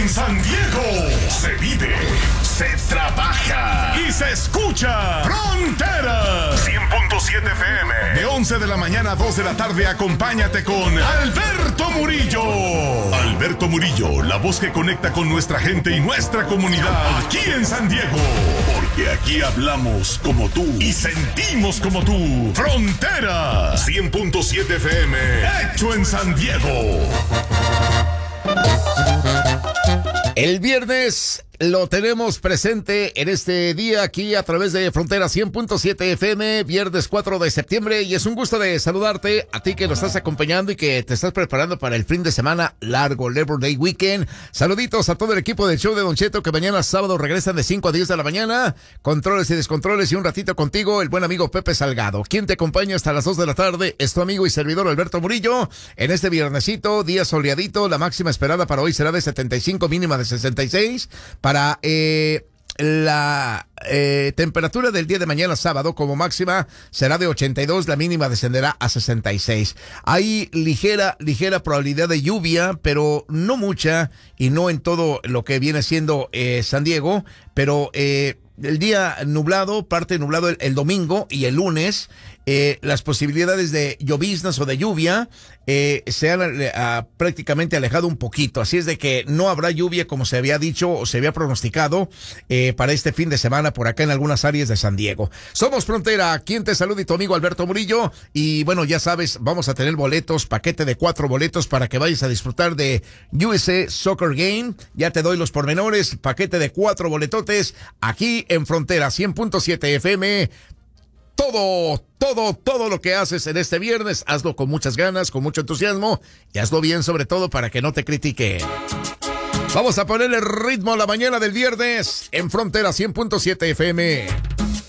En San Diego se vive, se trabaja y se escucha Fronteras 100.7 FM. De 11 de la mañana a 2 de la tarde, acompáñate con Alberto Murillo. Alberto Murillo, la voz que conecta con nuestra gente y nuestra comunidad aquí en San Diego. Porque aquí hablamos como tú y sentimos como tú. Fronteras 100.7 FM, hecho en San Diego. El viernes lo tenemos presente en este día aquí a través de Frontera 100.7 FM, viernes 4 de septiembre, y es un gusto de saludarte a ti que nos estás acompañando y que te estás preparando para el fin de semana largo, Labor Day Weekend. Saluditos a todo el equipo del show de Don Cheto, que mañana sábado regresan de 5 a 10 de la mañana, controles y descontroles, y un ratito contigo el buen amigo Pepe Salgado. Quien te acompaña hasta las 2 de la tarde es tu amigo y servidor Alberto Murillo. En este viernesito, día soleadito, la máxima esperada para hoy será de 75, mínima de 66. Para la temperatura del día de mañana sábado como máxima será de 82, la mínima descenderá a 66. Hay ligera probabilidad de lluvia, pero no mucha y no en todo lo que viene siendo San Diego, pero el día nublado, parte nublado el domingo y el lunes. Las posibilidades de lloviznas o de lluvia se han prácticamente alejado un poquito, así es de que no habrá lluvia como se había dicho o se había pronosticado para este fin de semana por acá en algunas áreas de San Diego. Somos Frontera, quien te saluda y tu amigo Alberto Murillo, y bueno, ya sabes, vamos a tener boletos, paquete de 4 boletos para que vayas a disfrutar de USA Soccer Game. Ya te doy los pormenores, paquete de 4 boletotes aquí en Frontera 100.7 FM. Todo lo que haces en este viernes, hazlo con muchas ganas, con mucho entusiasmo, y hazlo bien sobre todo para que no te critique. Vamos a ponerle ritmo a la mañana del viernes en Frontera 100.7 FM.